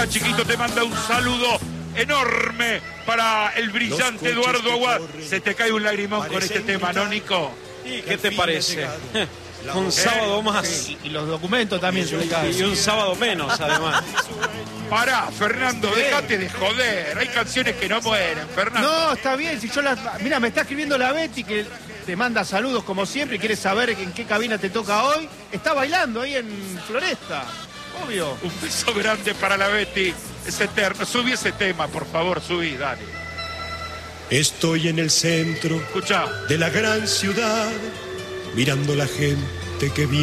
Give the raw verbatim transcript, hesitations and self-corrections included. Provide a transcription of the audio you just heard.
Chiquito te manda un saludo enorme para el brillante Eduardo Aguad. Se te cae un lagrimón con este tema, ¿no, Nico? ¿Y qué te parece? Un sábado más. Y, y los documentos también se le caen. Y un sábado menos, además. Pará, Fernando, ¿Qué? dejate de joder. Hay canciones que no mueren, Fernando. No, está bien. Si yo las... Mira, me está escribiendo la Betty que te manda saludos como siempre y quiere saber en qué cabina te toca hoy. Está bailando ahí en Floresta. Obvio. Un beso grande para la Betty. Es eterno. Subí ese tema, por favor, subí, dale. Estoy en el centro Escuchá. de la gran ciudad, mirando la gente que viene.